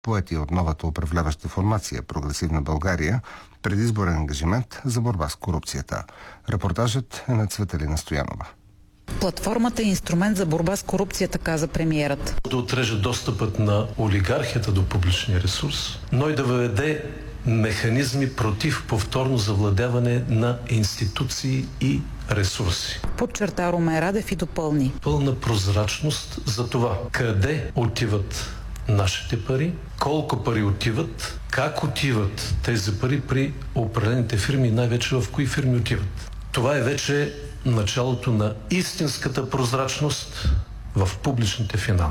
поетия от новата управляваща формация Прогресивна България предизборен ангажимент за борба с корупцията. Репортажът е на Цветелина Стоянова. Платформата е инструмент за борба с корупцията, каза премиерът. Да отрежа достъпът на олигархията до публичния ресурс, но и да въведе механизми против повторно завладяване на институции и ресурси. Подчерта Румен Радев и допълни. Пълна прозрачност за това къде отиват нашите пари, колко пари отиват, как отиват тези пари при определените фирми и най-вече в кои фирми отиват. Това е вече началото на истинската прозрачност в публичните финанси.